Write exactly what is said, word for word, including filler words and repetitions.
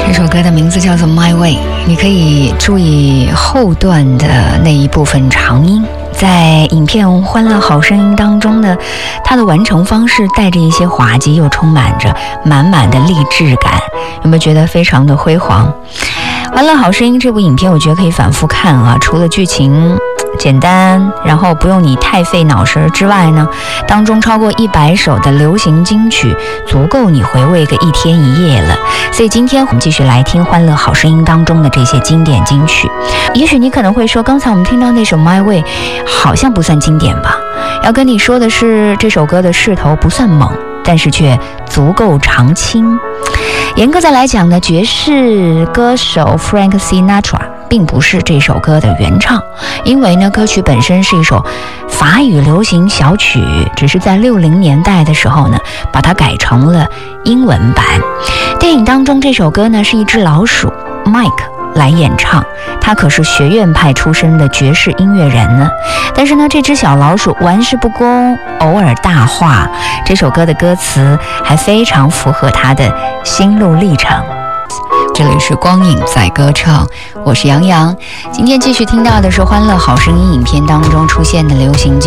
这首歌的名字叫做 My Way， 你可以注意后段的那一部分长音。在影片《欢乐好声音》当中呢，它的完成方式带着一些滑稽，又充满着满满的励志感，有没有觉得非常的辉煌？《欢乐好声音》这部影片我觉得可以反复看啊，除了剧情简单，然后不用你太费脑神之外呢，当中超过一百首的流行金曲，足够你回味个一天一夜了。所以今天我们继续来听《欢乐好声音》当中的这些经典金曲。也许你可能会说，刚才我们听到那首《My Way》好像不算经典吧？要跟你说的是，这首歌的势头不算猛，但是却足够长青。严格的来讲呢，爵士歌手 Frank Sinatra 并不是这首歌的原唱，因为呢，歌曲本身是一首法语流行小曲，只是在六零年代的时候呢，把它改成了英文版。电影当中这首歌呢，是一只老鼠 Mike 来演唱，他可是学院派出身的爵士音乐人呢。但是呢，这只小老鼠玩世不恭，偶尔大话。这首歌的歌词还非常符合他的心路历程。这里是光影在歌唱，我是杨洋。今天继续听到的是《欢乐好声音》影片当中出现的流行金